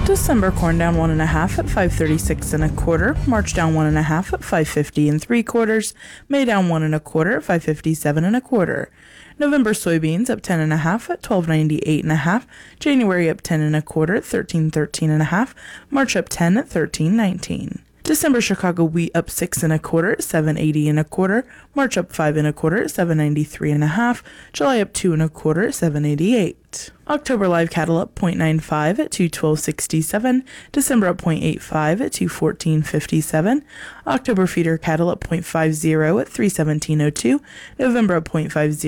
December corn down 1.5 at $5.36 March down 1.5 at $5.50 May down 1.25 at $5.57 November soybeans up 10.5 at $12.98 January up 10.25 at $13.13 March up 10 at $13.19 December Chicago wheat up 6.25 at $7.80 March up 5.25 at $7.93 July up 2.25 at $7.88 October live cattle up 0.95 at $212.67 December up 0.85 at $214.57 October feeder cattle up 0.50 at $317.02 November up 0.50